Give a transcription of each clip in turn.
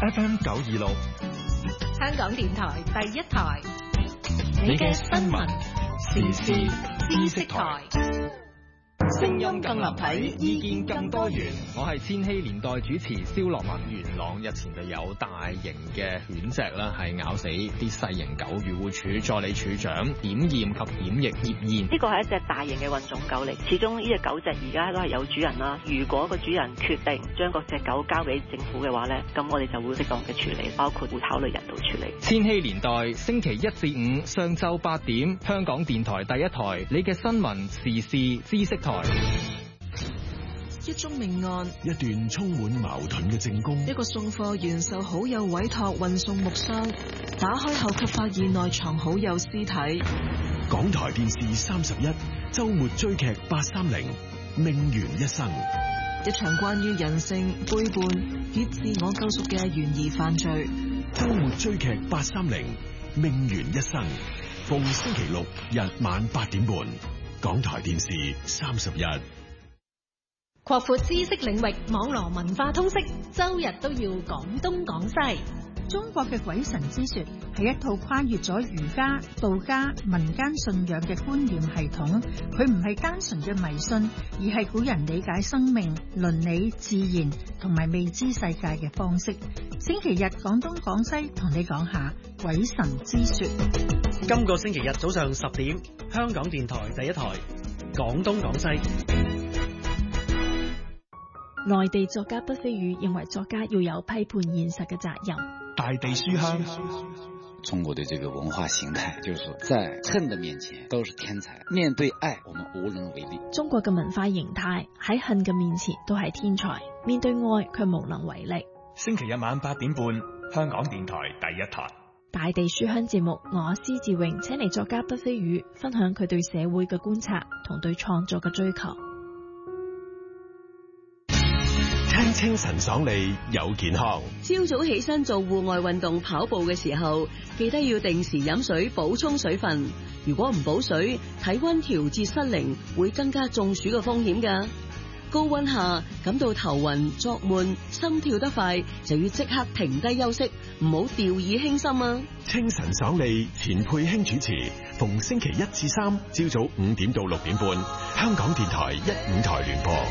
FM 926， 香港電台第一台，你嘅新聞時事知識台。 聲音更立體，意見更多元。 我係千禧年代主持蕭樂文。元朗日前就有大型嘅犬隻啦，係咬死啲細型狗。漁護署助理署長檢驗及檢疫葉燕， 呢個係一隻大型嘅混種狗嚟，始終呢隻狗隻而家都係有主人啦。如果個主人決定將嗰隻狗交俾政府嘅話呢，咁我哋就會適當嘅處理，包括會考慮人道處理。 千禧年代星期1至5上晝8點，香港電台第一台，你嘅新聞時事知識台。 一宗命案， 一段充滿矛盾嘅證供， 一個送貨員受好友委託運送木箱，打開後卻發現內藏好友屍體。 港台電視31周末追劇830命懸一生， 一場關於人性背叛與自我救贖嘅懸疑犯罪。 周末追劇830命懸一生，逢星期六日晚8點半，港台電視31。 擴闊知識領域，網羅文化通識，周日都要講東講西。 中國嘅鬼神之說係一套跨越咗儒家、道家、民間信仰嘅觀念系統，佢唔係單純嘅迷信，而係古人理解生命、倫理、自然同埋未知世界嘅方式。星期日講東講西，同你講下鬼神之說。 今個星期日早上10點，香港電台第一台講東講西。 內地作家畢飛宇認為作家要有批判現實嘅責任。 大地書香， 中國的這個文化形態，就是說在恨的面前都是天才，面對愛我們無能為力。 中國嘅文化形態喺恨嘅面前都係天才，面對愛卻無能為力。 星期日晚8點半，香港電台第一台。 大地書香節目，我施志榮請嚟作家畢飛宇分享佢對社會嘅觀察同對創作嘅追求。 清晨爽利有健康。 朝早起身做戶外運動跑步嘅時候，記得要定時飲水補充水分。如果唔補水，體溫調節失靈，會增加中暑嘅風險㗎。高溫下感到頭暈、作悶、心跳得快，就要即刻停低休息，唔好掉以輕心啊！ 清晨爽利，錢佩卿主持，逢星期1至3朝早5點到6點半，香港電台1、5台聯播。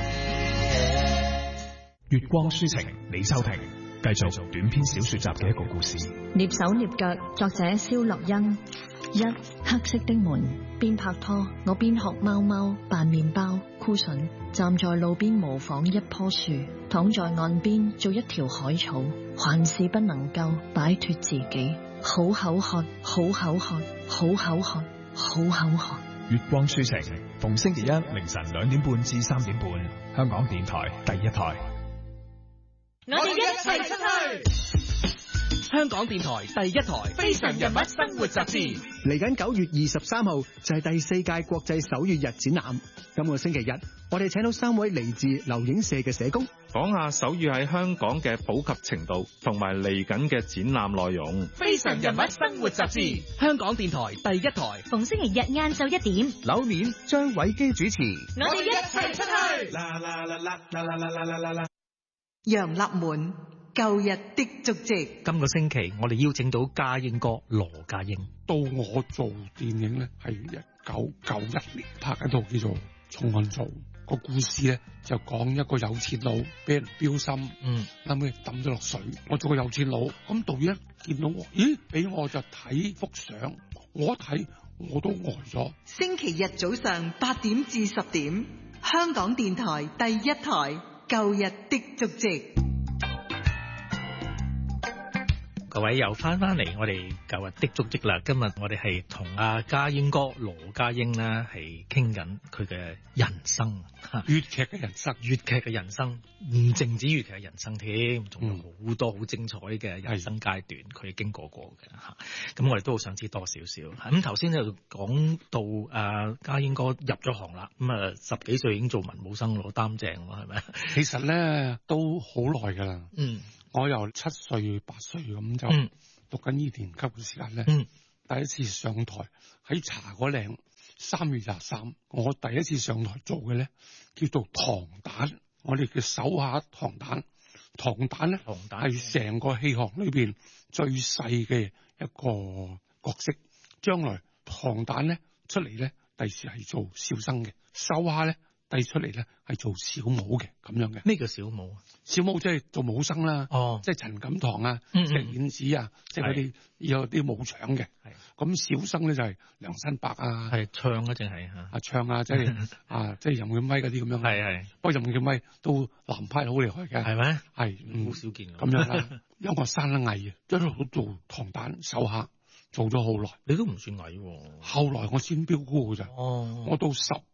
月光書情，李秋婷繼續短篇小說集嘅一個故事。 躡手躡腳，作者蕭樂欣。1黑色的門，邊拍拖我邊學貓貓扮麵包箍筍，站在路邊模仿一棵樹，躺在岸邊做一條海草，還是不能夠擺脫自己。好口渴，好口渴，好口渴，好口渴。 月光書情，逢星期一凌晨2點半至3點半，香港電台第一台。 我哋一齊出去！ 香港電台第一台非常人物生活雜誌。 嚟緊9月23號就係第4屆國際手語日展覽。今個星期日，我哋請到3位嚟自留影社嘅社工， 講下手語喺香港嘅普及程度，同埋嚟緊嘅展覽內容。 非常人物生活雜誌，香港電台第一台， 逢星期日晏晝1點， 柳年張偉基主持。 我哋一齊出去！ 啦啦啦啦啦啦啦啦啦啦！ 楊立門舊日的足跡。 今個星期我哋邀請到家英哥羅家英。 到我做電影咧，係1991年拍一套叫做《重案組》，個故事咧就講一個有錢佬俾人標心，後尾抌咗落水。我做個有錢佬，咁導演一見到我，咦，俾我就睇幅相，我一睇我都呆咗。 星期日早上8點至10點，香港電台第一台。舊日的足跡， 各位又翻嚟我哋舊日的足跡啦。今日我哋係同阿家英哥羅家英啦，係傾緊佢嘅人生， 粵劇嘅人生， 粵劇嘅人生，唔淨止粵劇嘅人生添，仲有好多好精彩嘅人生階段，佢經過嘅吓。咁我哋都好想知多少少。咁頭先就講到家英哥入咗行啦，咁啊10幾歲已經做文武生攞擔正咯，係咪？ 其實咧都好耐噶啦。我由7歲8歲咁就讀緊2年級嘅時間咧，第一次上台喺茶果嶺3月23，我第一次上台做嘅咧叫做唐旦，我哋叫手下唐旦， 糖蛋咧係成個戲行裏邊最細嘅一個角色。將來糖蛋咧出嚟咧，第時係做小生嘅；繡蝦咧第出嚟咧係做小武嘅咁樣嘅。 咩叫小武啊？ 小武即係做武生啦，即係陳錦堂啊、石燕子啊，即係嗰啲有啲武場嘅。咁小生咧就係梁山伯啊， 係唱啊，淨係唱啊，即係即係任劍輝嗰啲咁樣。 係， 不過任劍輝都南派好厲害嘅， 係咩？ 係， 好少見咁樣啦。因為我生得矮啊，一路做糖蛋繡蝦。做咗好耐， 你都唔算矮喎。 後來我先飆高㗎咋，我到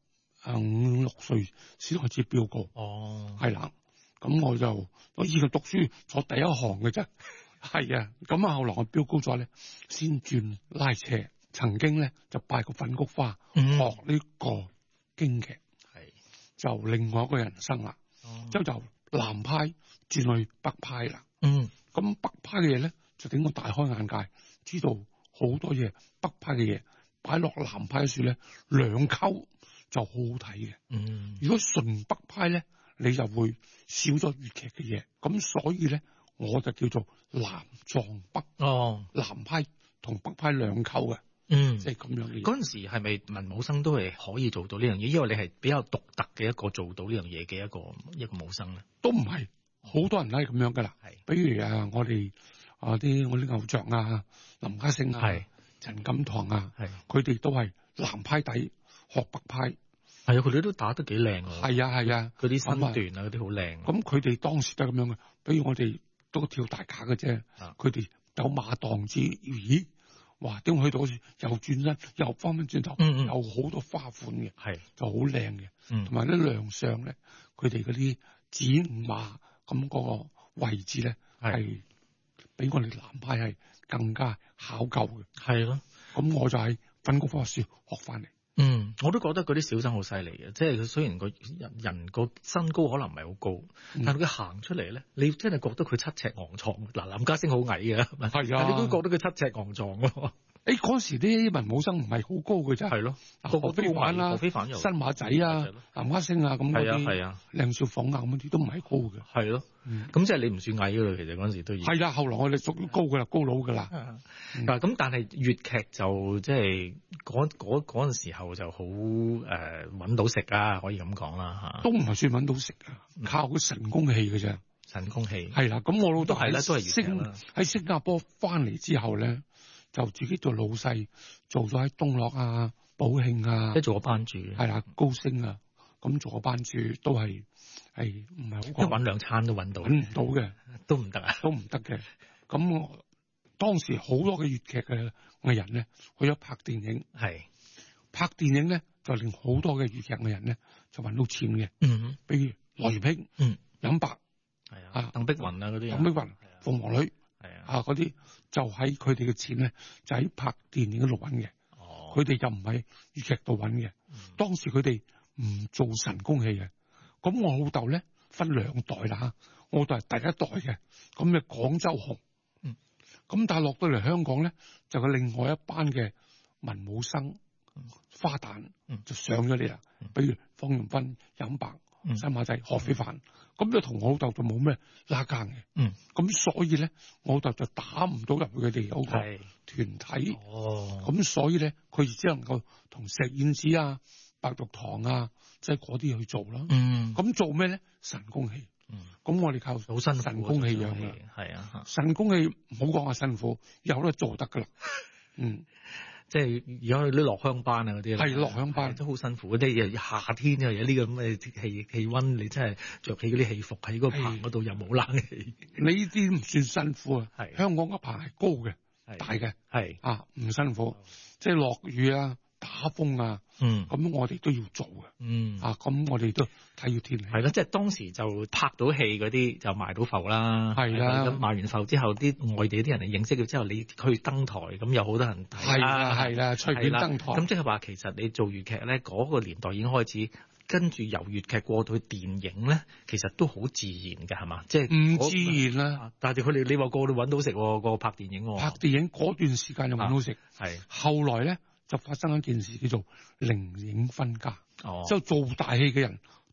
15、6歲先開始飆高。係啦，咁我以前讀書坐第一行嘅啫，係啊，咁後來我飆高咗咧，先轉拉斜，曾經咧就拜過粉菊花，學呢個京劇，就另外一個人生啦，之後就南派轉去北派啦。咁北派嘅嘢咧就令我大開眼界，知道。好多嘢北派嘅嘢擺落南派嘅書咧，兩溝就好好睇嘅。如果純北派咧，你就會少咗粵劇嘅嘢。咁所以咧，我就叫做南撞北。南派同北派兩溝嘅。即係咁樣嘅。 嗰陣時係咪文武生都係可以做到呢樣嘢？因為你係比較獨特嘅一個做到呢樣嘢嘅一個武生咧。 都唔係，好多人都係咁樣噶啦。比如我哋。我啲偶像啊，林家聲啊，陳錦堂啊，佢哋都係南派底學北派， 係啊，佢哋都打得幾靚喎。 係啊， 嗰啲身段啊，嗰啲好靚。 咁佢哋當時都係咁樣嘅，比如我哋都跳大架嘅啫，佢哋有馬當子，咦，哇，點去到又轉身又翻翻轉頭，有好多花款嘅，就好靚嘅，同埋啲亮相咧，佢哋嗰啲子午馬咁嗰個位置咧係。比我哋南派係更加考究嘅， 係咯。 咁我就喺粉菊花書學翻嚟。 我都覺得嗰啲小生好犀利嘅，即係佢雖然個人個身高可能唔係好高，但係佢行出嚟咧，你真係覺得佢7尺昂藏。嗱，林家聲好矮嘅，係啊，你都覺得佢7尺昂藏咯。嗰時啲文武生唔係好高嘅啫，係咯，何非凡啦、新馬仔啊、林家聲啊咁嗰啲，靚少鳳啊咁啲都唔係高嘅， 係咯。咁即係你唔算矮噶啦，其實嗰陣時都要。 係啦，後來我哋屬於高噶啦，高佬噶啦。 咁但係粵劇就即係嗰陣時候就好揾到食啊，可以咁講啦嚇。 都唔係算揾到食啊，靠個神功戲嘅啫。 神功戲係啦，咁我老豆都係啦，都係粵劇啦。 喺新加坡翻嚟之後咧，就自己做老細，做咗喺東樂啊、寶慶啊， 即係做個班主。 係啦，高升啊，咁做個班主都係唔係好講。 一揾兩餐都揾到， 揾唔到嘅都唔得啊， 都唔得嘅。咁當時好多嘅粵劇嘅藝人咧，去咗拍電影，拍電影咧就令好多嘅粵劇藝人咧就揾到錢嘅。比如羅月萍、尹白， 鄧碧雲啊嗰啲， 鄧碧雲、鳳凰女。嗰啲就喺佢哋嘅錢咧，就喺拍電影嗰度揾嘅。佢哋就唔喺粵劇度揾嘅。當時佢哋唔做神功戲嘅。咁我老豆咧分2代啦嚇，我老豆係第一代嘅，咁嘅廣州紅。咁但係落到嚟香港咧，就有另外一班嘅文武生花旦就上咗嚟啦。比如方艷芬、尹白、新馬仔、何非凡。咁就同我老豆就冇咩拉更嘅，咁所以咧，我老豆就打唔到入去佢哋嗰個團體，咁所以咧，佢只能夠同石燕子啊、白玉堂啊，即係嗰啲去做啦。咁做咩咧？神功戲。咁我哋靠好新神功戲養嘅， 係啊， 神功戲唔好講話辛苦，有得做得噶啦。 即係而家啲落鄉班啊嗰啲， 係落鄉班都好辛苦。即係夏天又有呢個咁嘅氣溫，你真係着起嗰啲戲服喺個棚嗰度又冇冷氣。 你呢啲唔算辛苦啊。香港個棚係高嘅、大嘅，唔辛苦。即係落雨啊、打風啊，咁我哋都要做嘅。咁我哋都睇要天氣。 係啦，即係當時就拍到戲嗰啲就賣到埠啦。係啦，咁賣完埠之後，啲外地啲人嚟認識咗之後，你去登台，咁有好多人睇。 係啦，隨便登台。 咁即係話，其實你做粵劇咧，嗰個年代已經開始，跟住由粵劇過到去電影咧，其實都好自然嘅，係嘛？即係唔自然啦。 但係佢哋你話個個都揾到食喎，個拍電影喎。 拍電影嗰段時間就揾到食。係。後來咧就發生一件事叫做靈影分家。即係做大戲嘅人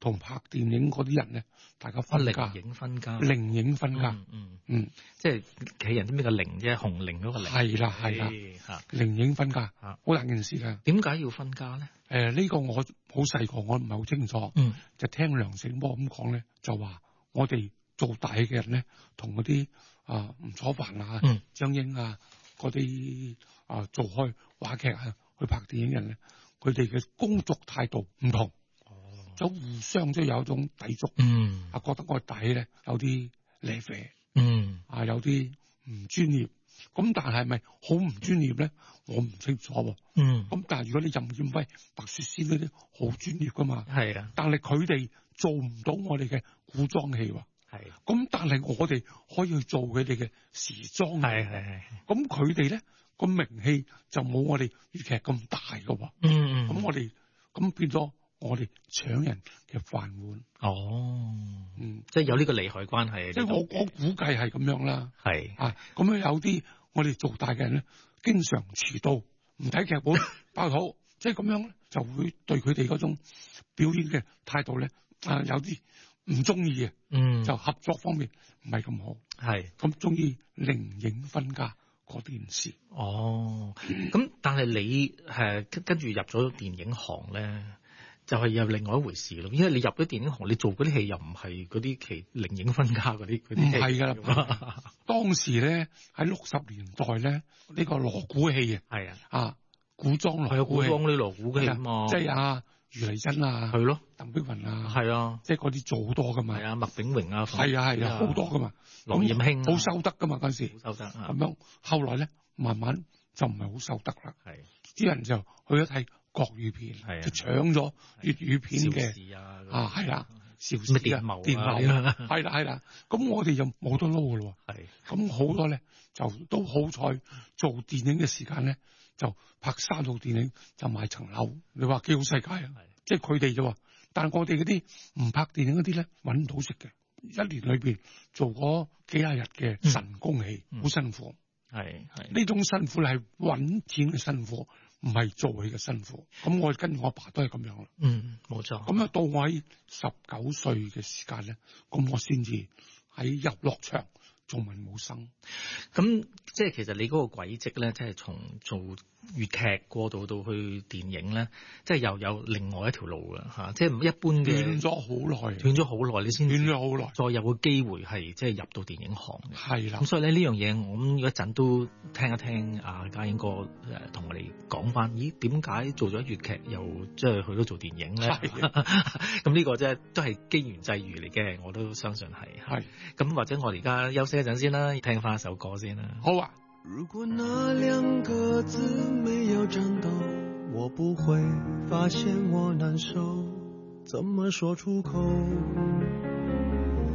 同拍電影嗰啲人咧，大家分家。 零影分家。 零影分家。 即係企人啲咩個零啫，紅零嗰個零。 係啦。零影分家，好大件事㗎。 點解要分家咧？ 呢個我好細個，我唔係好清楚。就聽梁醒波咁講咧，就話我哋做大嘅人咧，同嗰啲吳楚帆啊、張英啊嗰啲做開話劇啊去拍電影人咧，佢哋嘅工作態度唔同。就互相都有一種抵觸，覺得我底咧有啲咧啡，有啲唔專業。咁但係咪好唔專業咧？我唔清楚喎。咁但係如果你任劍輝、白雪仙嗰啲好專業噶嘛， 係啊。 但係佢哋做唔到我哋嘅古裝戲喎。係。咁但係我哋可以去做佢哋嘅時裝。係。咁佢哋咧個名氣就冇我哋粵劇咁大噶喎。咁我哋咁變咗。我哋搶人嘅飯碗， 即係有呢個利害關係。 即係我估計係咁樣啦。 係咁樣有啲我哋做大嘅人咧，經常遲到，唔睇劇本，爆肚，即係咁樣咧，就會對佢哋嗰種表演嘅態度咧，有啲唔中意嘅，就合作方面唔係咁好。 係咁中意零影分家嗰件事。 咁但係你跟住入咗電影行咧？就係有另外一回事咯，因為你入咗電影行，你做嗰啲戲又唔係嗰啲零影分家嗰啲戲。唔係㗎啦， 當時咧喺60年代咧，呢個鑼鼓戲古裝鑼鼓戲， 古裝啲鑼鼓戲啊嘛， 即係余麗珍啊， 係咯， 鄧碧雲啊， 係啊， 即係嗰啲做好多㗎嘛， 係啊，麥炳榮啊， 係啊，好多㗎嘛， 羅艷卿好收得㗎嘛嗰陣時， 好收得咁樣，後來咧慢慢就唔係好收得啦，啲人就去咗睇國語片，就搶咗粵語片嘅係啦，邵氏啊，電懋啊，係啦，咁我哋就冇得撈噶咯，咁好多咧就都好彩做電影嘅時間咧，就拍3套電影就買層樓，你話幾好世界啊？即係佢哋啫，但係我哋嗰啲唔拍電影嗰啲咧，搵唔到食嘅，一年裏邊做嗰幾廿日嘅神功戲，好辛苦， 係呢種辛苦係搵錢嘅辛苦。唔係做戲嘅辛苦，咁我跟住我阿爸都係咁樣啦。 冇錯。 咁到我喺19歲嘅時間咧，咁我先至喺入落場做文武生。 咁即係其實你嗰個軌跡咧，即係從做粵劇過渡到去電影咧，即係又有另外一條路㗎嚇，即係唔一般嘅。斷咗好耐，你先斷咗好耐，再有個機會係即係入到電影行嘅。 係啦。 咁所以咧呢樣嘢，我諗一陣都聽一聽阿家英哥同我哋講翻，咦點解做咗粵劇又即係去到做電影咧？咁呢個即係都係機緣際遇嚟嘅，我都相信係。係。咁或者我哋而家休息一陣先啦，聽翻一首歌先啦。 好啊。 如果那2個字沒有顫抖，我不會發現我難受，怎麼說出口？